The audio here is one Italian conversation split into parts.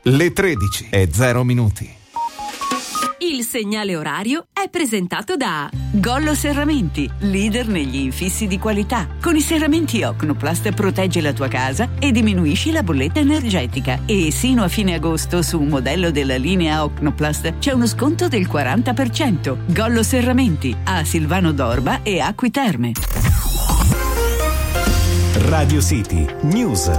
Le 13:00. Il segnale orario è presentato da Gollo Serramenti, leader negli infissi di qualità. Con i serramenti Ocnoplast proteggi la tua casa e diminuisci la bolletta energetica. E sino a fine agosto su un modello della linea Ocnoplast c'è uno sconto del 40%. Gollo Serramenti a Silvano d'Orba e Acqui Terme. Radio City News.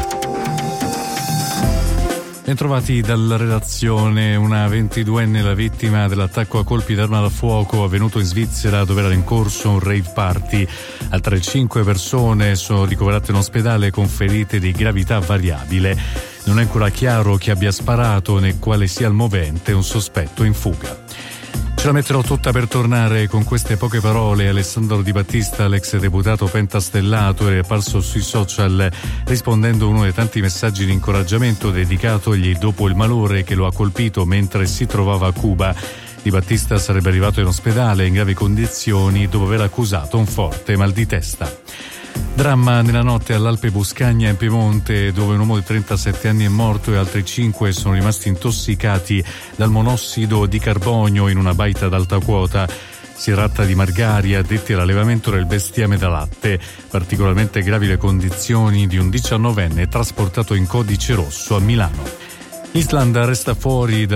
Bentrovati dalla redazione. Una 22enne, la vittima dell'attacco a colpi d'arma da fuoco avvenuto in Svizzera, dove era in corso un rave party. Altre 5 persone sono ricoverate in ospedale con ferite di gravità variabile. Non è ancora chiaro chi abbia sparato né quale sia il movente, un sospetto in fuga. Ce la metterò tutta per tornare. Con queste poche parole Alessandro Di Battista, l'ex deputato pentastellato, è apparso sui social rispondendo a uno dei tanti messaggi di incoraggiamento dedicatogli dopo il malore che lo ha colpito mentre si trovava a Cuba. Di Battista sarebbe arrivato in ospedale in gravi condizioni dopo aver accusato un forte mal di testa. Dramma nella notte all'Alpe Buscagna in Piemonte, dove un uomo di 37 anni è morto e altri 5 sono rimasti intossicati dal monossido di carbonio in una baita ad alta quota. Si tratta di margari addetti all'allevamento del bestiame da latte. Particolarmente gravi le condizioni di un 19enne trasportato in codice rosso a Milano. L'Islanda resta fuori